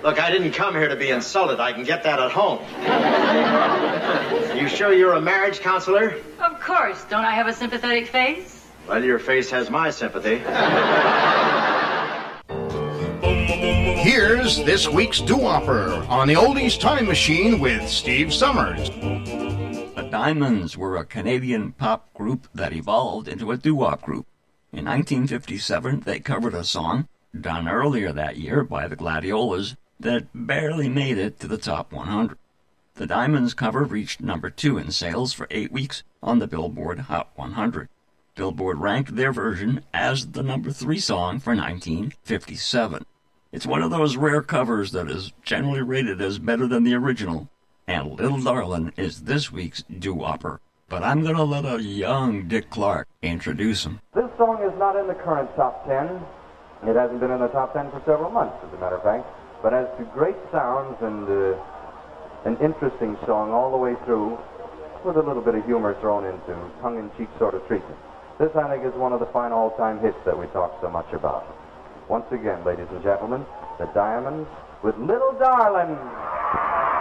Look, I didn't come here to be insulted. I can get that at home. You sure you're a marriage counselor? Of course. Don't I have a sympathetic face? Well, your face has my sympathy. Here's this week's doo-wopper on the Oldies Time Machine with Steve Summers. The Diamonds were a Canadian pop group that evolved into a doo-wop group. In 1957, they covered a song done earlier that year by the Gladiolas that barely made it to the top 100. The Diamonds cover reached number 2 in sales for 8 weeks on the Billboard Hot 100. Billboard ranked their version as the number 3 song for 1957. It's one of those rare covers that is generally rated as better than the original, and Little Darlin' is this week's doo-wopper. But I'm going to let a young Dick Clark introduce him. This song is not in the current top 10. It hasn't been in the top 10 for several months, as a matter of fact. But as to great sounds and an interesting song all the way through, with a little bit of humor thrown into, tongue-in-cheek sort of treatment. This, I think, is one of the fine all-time hits that we talk so much about. Once again, ladies and gentlemen, the Diamonds with Little Darlin'.